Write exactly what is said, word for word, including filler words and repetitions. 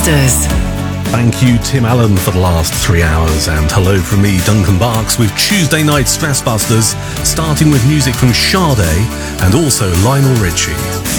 Stressbusters. Thank you, Tim Allen, for the last three hours, and hello from me, Duncan Barks, with Tuesday Night Stressbusters, starting with music from Sade and also Lionel Richie.